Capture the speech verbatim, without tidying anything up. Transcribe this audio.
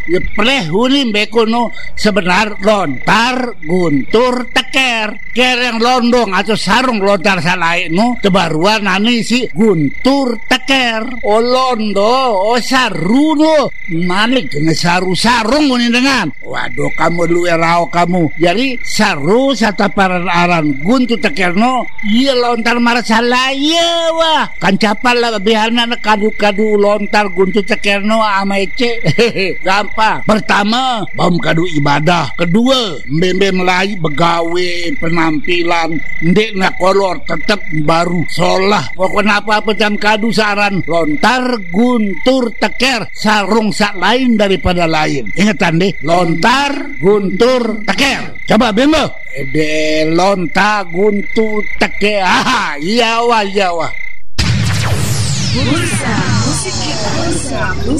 Ya prehuni bekono sebenar lontar guntur teker kereng londong atau sarung lontar salai no tebaruan nani si guntur teker o londo o saru no malik dengan saru sarung ini dengan waduh kamu lu erau kamu jadi saru sata pararan guntur teker no iya lontar marah salai ya wah kan capal lah biarna kadu-kadu lontar guntur teker no ama ece gampang. Pertama, bom kadu ibadah. Kedua, mbembe melai begawe penampilan ndek na kolor tetap baru solah. Pokoknya apa-apa jam kadu saran lontar guntur teker sarung sak lain daripada lain. Ingatan deh, lontar guntur teker. Coba bembe. Ede lontar guntur teker. Ah, iya wah iya wah. Bursa musik kita. Bursa musik.